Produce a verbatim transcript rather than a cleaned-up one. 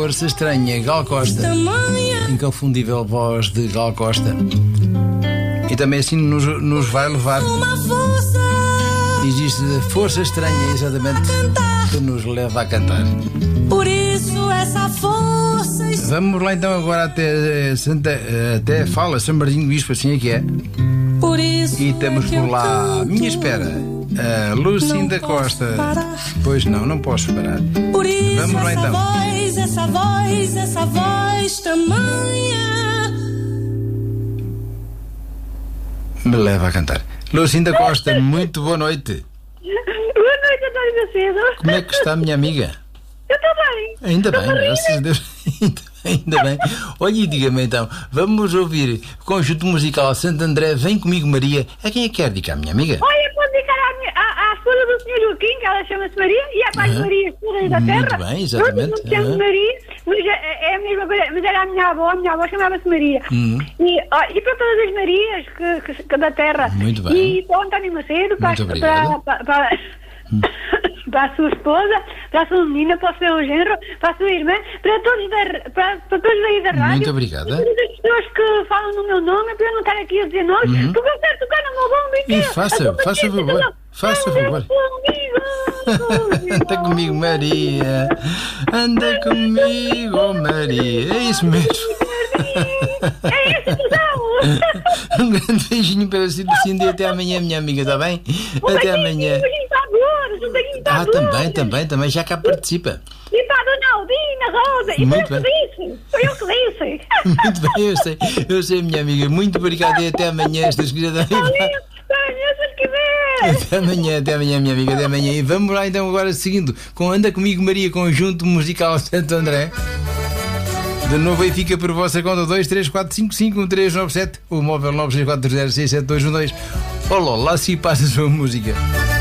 Força Estranha, Gal Costa. Inconfundível voz de Gal Costa. E também assim nos, nos vai levar. Existe Força Estranha, exatamente, que nos leva a cantar. Por isso essa força. Vamos lá então agora até Santa, até Fala, São Martinho do Bispo, assim é que é. Por isso E temos é por lá, à minha espera, a Lucinda Costa. Parar. Pois não, não posso parar. Por isso Vamos lá essa então. voz, essa voz, essa voz tamanha Me leva a cantar. Lucinda Costa, muito boa noite. Boa noite, António Macedo. Como é que está a minha amiga? Eu estou bem. Ainda bem, graças a Deus. Ainda, ainda bem. Olha, e diga-me então, vamos ouvir o conjunto musical Santo André, Vem Comigo Maria. A quem é que quer dedicar, minha amiga? Olha, pode dedicar à, minha- à, à esposa do senhor Joaquim, que ela chama-se Maria, e à Pai Aham. Maria, esposa da Muito terra. bem, exatamente. Todos nos chamam Aham. Maria, mas é, é a mesma coisa, mas era a minha avó, a minha avó chamava-se Maria. Hum. E, ó, e para todas as Marias que, que, que da terra. Muito bem. E para o António Macedo, para, Muito para, obrigado. para, para, para a sua esposa, para a sua menina, para o seu genro, para a sua irmã, para todos, da, para, para todos aí da rádio. Muito obrigada. Para todas as pessoas que falam no meu nome, para eu não estar aqui a dizer nomes, Uhum. porque eu quero tocar no meu bom E brinquedo. faça, faça favor, faça favor. Anda comigo, Maria. Anda comigo, Maria. É isso mesmo. É isso que são. Um grande beijinho para si, Lucinda, e até amanhã, minha amiga, está bem? Até amanhã. Ah, também, também, também, já cá participa. E para a Dona Aldina Rosa. E foi Muito eu que disse. Foi eu que disse. Muito bem, eu sei, eu sei, minha amiga. Muito obrigado e até amanhã, estas queridas. Se quiser. Até amanhã, até amanhã, minha amiga, até amanhã. E vamos lá então agora seguindo com Anda Comigo Maria, conjunto musical Santo André. De novo aí fica por vossa conta dois três quatro cinco cinco um três nove sete, o móvel nove seis quatro zero seis sete dois um dois. Olá, lá se passa a sua música.